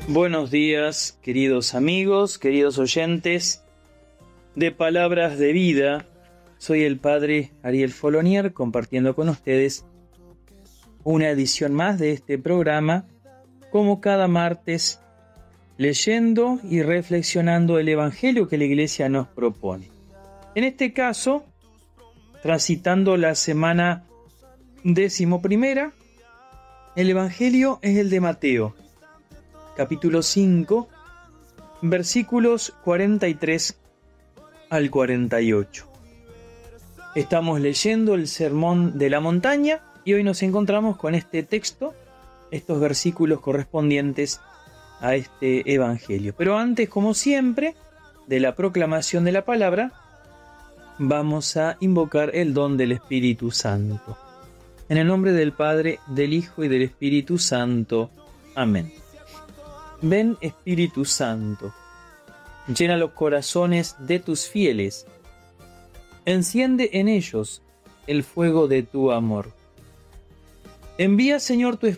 Buenos días, queridos amigos, queridos oyentes de Palabras de Vida. Soy el Padre Ariel Folonier, compartiendo con ustedes una edición más de este programa, como cada martes, leyendo y reflexionando el Evangelio que la Iglesia nos propone. En este caso, transitando la semana 11ª, el Evangelio es el de Mateo, capítulo 5, versículos 43 al 48. Estamos leyendo el Sermón de la Montaña y hoy nos encontramos con este texto, estos versículos correspondientes a este Evangelio. Pero antes, como siempre, de la proclamación de la palabra, vamos a invocar el don del Espíritu Santo. En el nombre del Padre, del Hijo y del Espíritu Santo. Amén. Ven, Espíritu Santo, llena los corazones de tus fieles, enciende en ellos el fuego de tu amor. Envía, Señor, tu